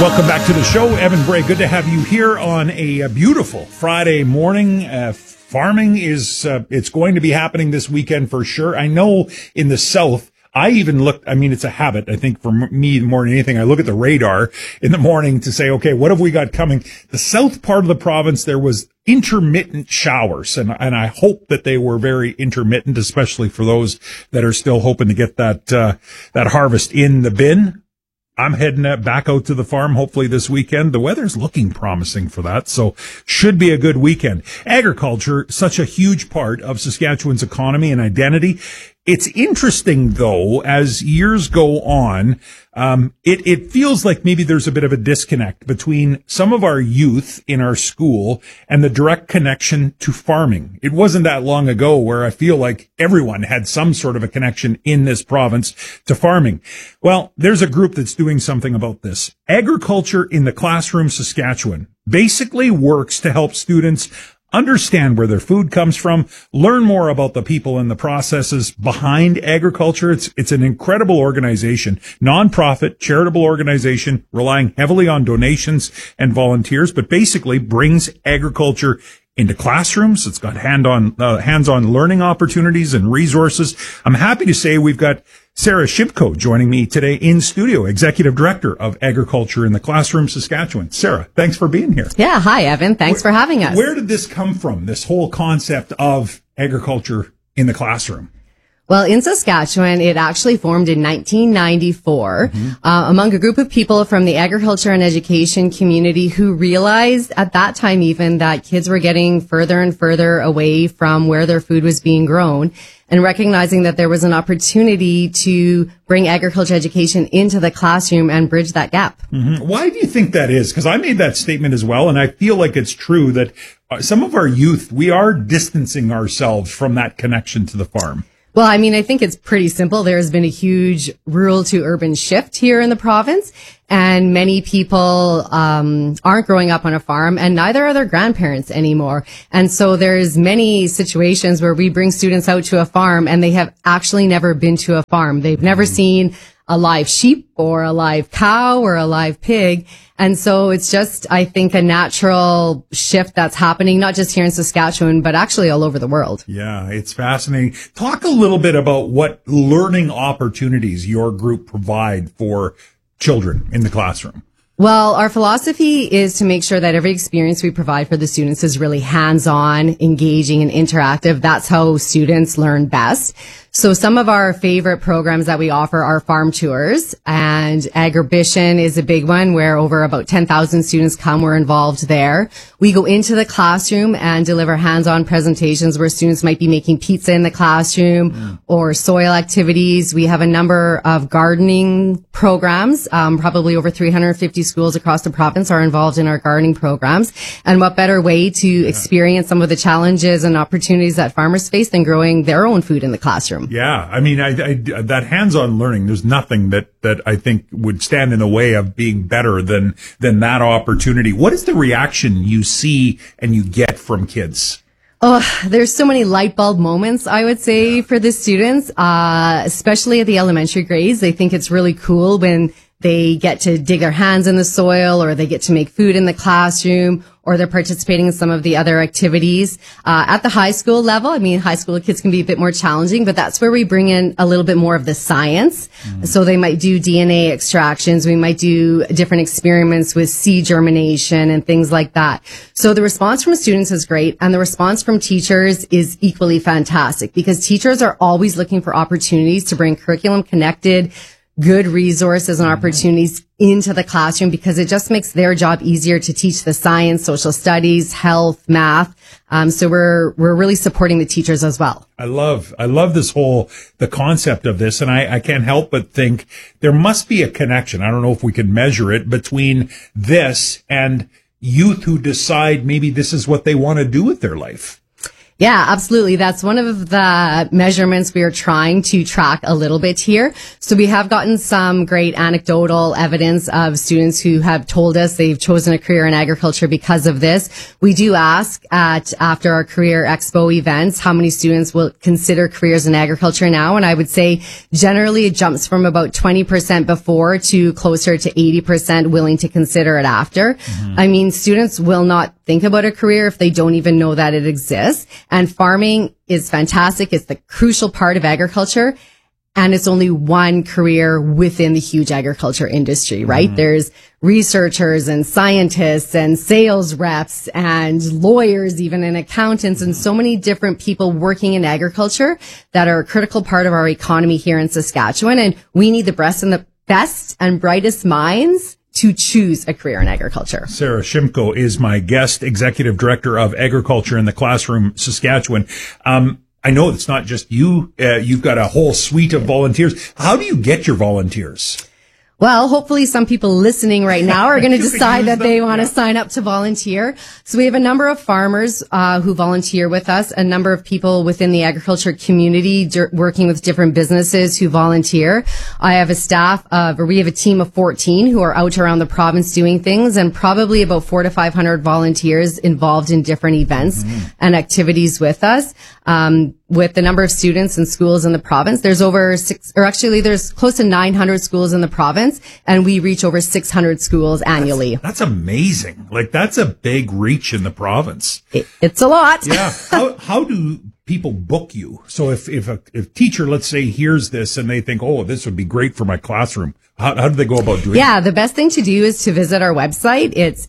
Welcome back to the show. Evan Bray, good to have you here on a beautiful Friday morning. Farming is, it's going to be happening this weekend for sure. I know in the South, I even looked, I mean, it's a habit, I think, for me more than anything. I look at the radar in the morning to say, okay, what have we got coming? The south part of the province, there was intermittent showers, and I hope that they were very intermittent, especially for those that are still hoping to get that harvest in the bin. I'm heading back out to the farm hopefully this weekend. The weather's looking promising for that, so should be a good weekend. Agriculture, such a huge part of Saskatchewan's economy and identity. It's interesting, though, as years go on, it feels like maybe there's a bit of a disconnect between some of our youth in our school and the direct connection to farming. It wasn't that long ago where I feel like everyone had some sort of a connection in this province to farming. Well, there's a group that's doing something about this. Agriculture in the Classroom Saskatchewan basically works to help students understand where their food comes from, learn more about the people and the processes behind agriculture. It's an incredible organization, nonprofit, charitable organization, relying heavily on donations and volunteers, but basically brings agriculture into classrooms. It's got hands-on learning opportunities and resources. I'm happy to say we've got Sarah Shipko joining me today in studio, Executive Director of Agriculture in the Classroom, Saskatchewan. Sarah, thanks for being here. Yeah, hi, Evan. Thanks for having us. Where did this come from, this whole concept of agriculture in the classroom? Well, in Saskatchewan, it actually formed in 1994 among a group of people from the agriculture and education community who realized at that time even that kids were getting further and further away from where their food was being grown, and recognizing that there was an opportunity to bring agriculture education into the classroom and bridge that gap. Mm-hmm. Why do you think that is? Because I made that statement as well, and I feel like it's true that some of our youth, we are distancing ourselves from that connection to the farm. Well, I mean, I think it's pretty simple. There has been a huge rural to urban shift here in the province, and many people aren't growing up on a farm, and neither are their grandparents anymore. And so there's many situations where we bring students out to a farm, and they have actually never been to a farm. They've never seen a live sheep or a live cow or a live pig. And so it's just, I think, a natural shift that's happening, not just here in Saskatchewan, but actually all over the world. Yeah, it's fascinating. Talk a little bit about what learning opportunities your group provide for children in the classroom. Well, our philosophy is to make sure that every experience we provide for the students is really hands-on, engaging, and interactive. That's how students learn best. So some of our favorite programs that we offer are farm tours, and Agribition is a big one where over about 10,000 students come. We're involved there. We go into the classroom and deliver hands-on presentations where students might be making pizza in the classroom or soil activities. We have a number of gardening programs. Probably over 350 schools across the province are involved in our gardening programs. And what better way to experience some of the challenges and opportunities that farmers face than growing their own food in the classroom? Yeah, I mean, I that hands-on learning, there's nothing that I think would stand in the way of being better than that opportunity. What is the reaction you see and you get from kids? Oh, there's so many light bulb moments, I would say, for the students, especially at the elementary grades. They think it's really cool when they get to dig their hands in the soil, or they get to make food in the classroom, or they're participating in some of the other activities. At the high school level, I mean, high school kids can be a bit more challenging, but that's where we bring in a little bit more of the science. So they might do DNA extractions. We might do different experiments with seed germination and things like that. So the response from students is great, and the response from teachers is equally fantastic, because teachers are always looking for opportunities to bring curriculum connected, good resources and opportunities into the classroom, because it just makes their job easier to teach the science, social studies, health, math. So we're really supporting the teachers as well. I love the concept of this, and I can't help but think there must be a connection. I don't know if we can measure it, between this and youth who decide maybe this is what they want to do with their life. Yeah, absolutely. That's one of the measurements we are trying to track a little bit here. So we have gotten some great anecdotal evidence of students who have told us they've chosen a career in agriculture because of this. We do ask after our Career Expo events, how many students will consider careers in agriculture now. And I would say generally it jumps from about 20% before to closer to 80% willing to consider it after. Mm-hmm. I mean, students will not think about a career if they don't even know that it exists. And farming is fantastic. It's the crucial part of agriculture. And it's only one career within the huge agriculture industry, right? Mm-hmm. There's researchers and scientists and sales reps and lawyers, even, and accountants, and so many different people working in agriculture that are a critical part of our economy here in Saskatchewan. And we need the best and brightest minds to choose a career in agriculture. Sarah Shimko is my guest, Executive Director of Agriculture in the Classroom, Saskatchewan. I know it's not just you. You've got a whole suite of volunteers. How do you get your volunteers? Well, hopefully some people listening right now are going to decide that they want to sign up to volunteer. So we have a number of farmers who volunteer with us, a number of people within the agriculture community working with different businesses who volunteer. I have we have a team of 14 who are out around the province doing things, and probably about 400 to 500 volunteers involved in different events and activities with us. With the number of students and schools in the province, there's close to 900 schools in the province, and we reach over 600 schools annually. That's amazing. Like, that's a big reach in the province. It's a lot. Yeah. How do people book you? So if a teacher, let's say, hears this and they think, oh, this would be great for my classroom, how do they go about doing it? Yeah, the best thing to do is to visit our website. It's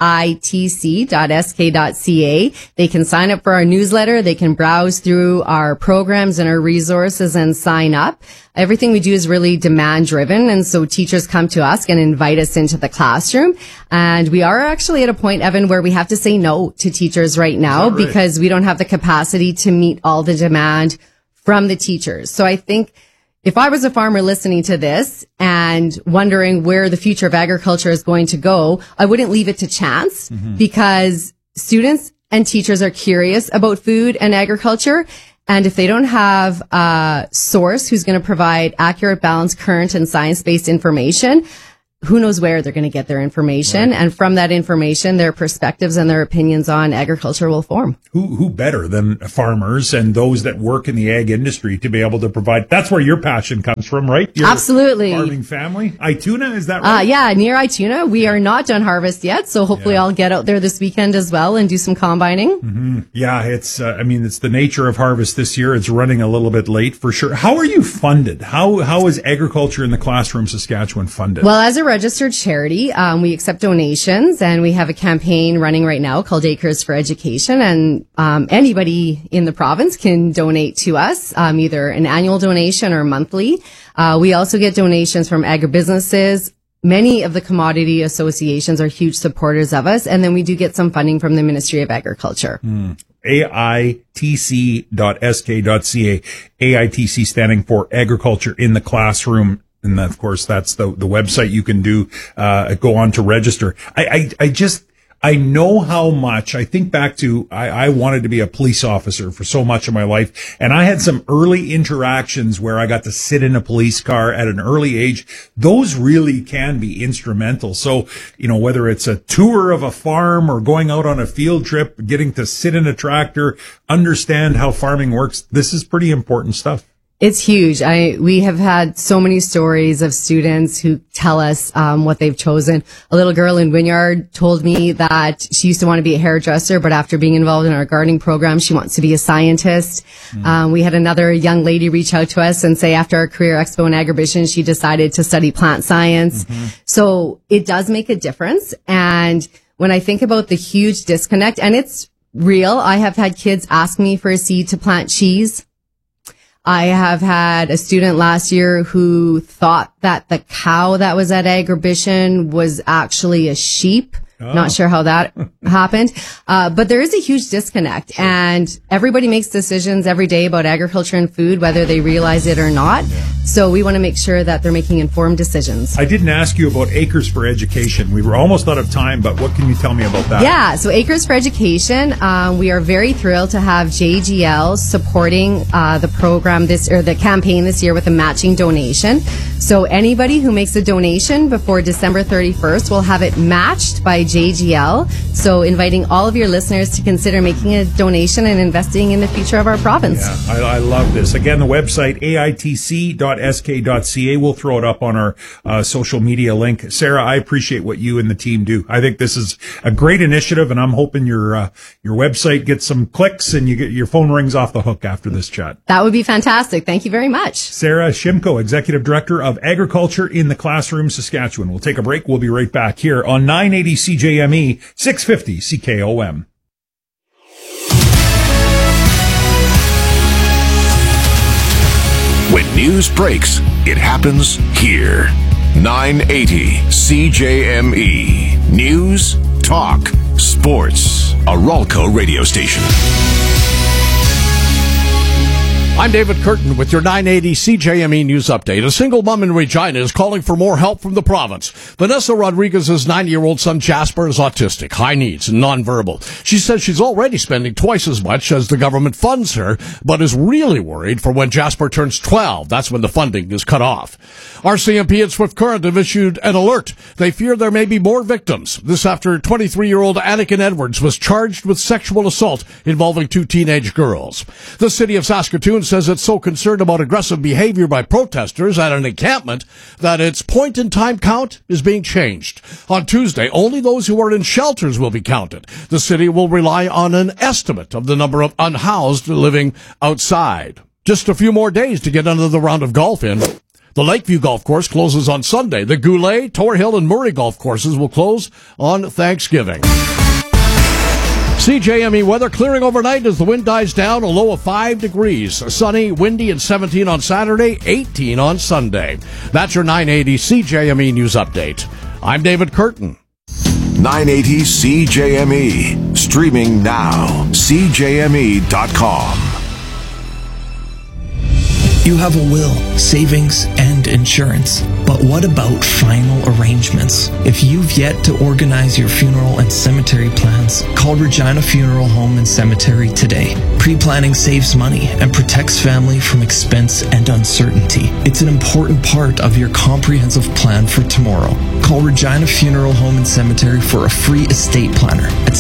aitc.sk.ca. They can sign up for our newsletter. They can browse through our programs and our resources and sign up. Everything we do is really demand driven. And so teachers come to us and invite us into the classroom. And we are actually at a point, Evan, where we have to say no to teachers right now because we don't have the capacity to meet all the demand from the teachers. So I think if I was a farmer listening to this and wondering where the future of agriculture is going to go, I wouldn't leave it to chance because students and teachers are curious about food and agriculture. And if they don't have a source who's going to provide accurate, balanced, current, and science-based information, who knows where they're going to get their information. Right. And from that information, their perspectives and their opinions on agriculture will form. Who better than farmers and those that work in the ag industry to be able to provide? That's where your passion comes from, right? Your Absolutely. Farming family. Ituna, is that right? Yeah, near Ituna. We are not done harvest yet. So hopefully I'll get out there this weekend as well and do some combining. Mm-hmm. Yeah, it's the nature of harvest this year. It's running a little bit late for sure. How are you funded? How is Agriculture in the Classroom Saskatchewan funded? Well, as a registered charity, we accept donations, and we have a campaign running right now called Acres for Education, and anybody in the province can donate to us, either an annual donation or monthly. We also get donations from agribusinesses. Many of the commodity associations are huge supporters of us, and then we do get some funding from the Ministry of Agriculture. AITC.sk.ca. AITC standing for Agriculture in the Classroom. And of course, that's the website you can go on to register. I know how much, I think back to, I wanted to be a police officer for so much of my life. And I had some early interactions where I got to sit in a police car at an early age. Those really can be instrumental. So, whether it's a tour of a farm or going out on a field trip, getting to sit in a tractor, understand how farming works, this is pretty important stuff. It's huge. We have had so many stories of students who tell us what they've chosen. A little girl in Wynyard told me that she used to want to be a hairdresser, but after being involved in our gardening program, she wants to be a scientist. We had another young lady reach out to us and say after our Career Expo in Agribition, she decided to study plant science. So it does make a difference. And when I think about the huge disconnect, and it's real, I have had kids ask me for a seed to plant cheese. I have had a student last year who thought that the cow that was at Agribition was actually a sheep Not sure how that happened. But there is a huge disconnect, and everybody makes decisions every day about agriculture and food, whether they realize it or not. So we want to make sure that they're making informed decisions. I didn't ask you about Acres for Education. We were almost out of time, but what can you tell me about that? Yeah, so Acres for Education, we are very thrilled to have JGL supporting the program the campaign this year with a matching donation. So anybody who makes a donation before December 31st will have it matched by JGL. So inviting all of your listeners to consider making a donation and investing in the future of our province. Yeah, I love this. Again, the website, aitc.sk.ca. We'll throw it up on our social media link. Sarah, I appreciate what you and the team do. I think this is a great initiative, and I'm hoping your website gets some clicks and your phone rings off the hook after this chat. That would be fantastic. Thank you very much. Sarah Shimko, Executive Director of Agriculture in the Classroom, Saskatchewan. We'll take a break. We'll be right back here on 980 CJME, 650 CKOM. When news breaks, it happens here. 980 CJME. News, talk, sports. A Ralco radio station. I'm David Curtin with your 980 CJME News Update. A single mom in Regina is calling for more help from the province. Vanessa Rodriguez's 9-year-old son Jasper is autistic, high needs, and nonverbal. She says she's already spending twice as much as the government funds her, but is really worried for when Jasper turns 12. That's when the funding is cut off. RCMP and Swift Current have issued an alert. They fear there may be more victims. This after 23-year-old Anakin Edwards was charged with sexual assault involving 2 teenage girls. The city of Saskatoon says it's so concerned about aggressive behavior by protesters at an encampment that its point-in-time count is being changed. On Tuesday, only those who are in shelters will be counted. The city will rely on an estimate of the number of unhoused living outside. Just a few more days to get another round of golf in. The Lakeview Golf Course closes on Sunday. The Goulet, Tor Hill, and Murray golf courses will close on Thanksgiving. CJME weather clearing overnight as the wind dies down, a low of 5 degrees. Sunny, windy, and 17 on Saturday, 18 on Sunday. That's your 980 CJME News Update. I'm David Curtin. 980 CJME. Streaming now. CJME.com. You have a will, savings, and insurance. But what about final arrangements? If you've yet to organize your funeral and cemetery plans, call Regina Funeral Home and Cemetery today. Pre-planning saves money and protects family from expense and uncertainty. It's an important part of your comprehensive plan for tomorrow. Call Regina Funeral Home and Cemetery for a free estate planner at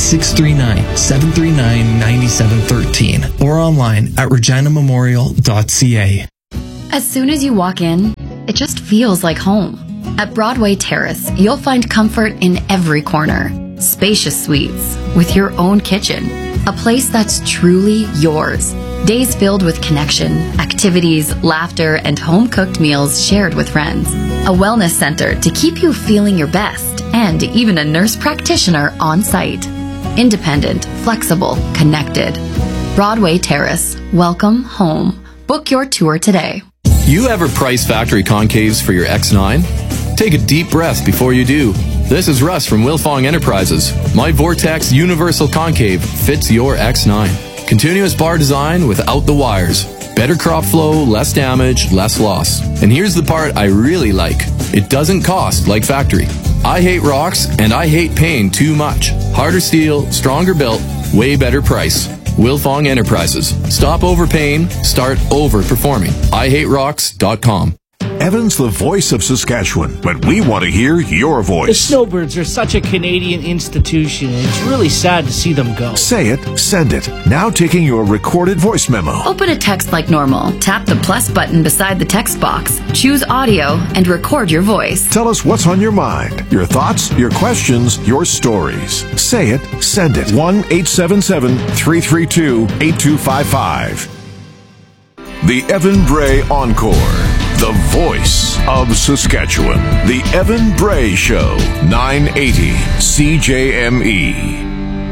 639-739-9713 or online at reginamemorial.ca. As soon as you walk in, it just feels like home. At Broadway Terrace, you'll find comfort in every corner. Spacious suites with your own kitchen. A place that's truly yours. Days filled with connection, activities, laughter, and home-cooked meals shared with friends. A wellness center to keep you feeling your best, and even a nurse practitioner on site. Independent, flexible, connected. Broadway Terrace. Welcome home. Book your tour today. You ever price factory concaves for your X9? Take a deep breath before you do. This is Russ from Wilfong Enterprises. My Vortex Universal Concave fits your X9. Continuous bar design without the wires. Better crop flow, less damage, less loss. And here's the part I really like. It doesn't cost like factory. I hate rocks and I hate paying too much. Harder steel, stronger built, way better price. Wilfong Enterprises. Stop overpaying, start overperforming. IHateRocks.com. Evan's the voice of Saskatchewan, but we want to hear your The voice. Snowbirds are such a Canadian institution, and it's really sad to see them go. Say it, send it. Now taking your recorded voice memo. Open a text like normal. Tap the plus button beside the text box. Choose audio and record your voice. Tell us what's on your mind, your thoughts, your questions, your stories. Say it, send it. 1-877-332-8255. The Evan Bray Encore. The voice of Saskatchewan. The Evan Bray Show. 980 CJME.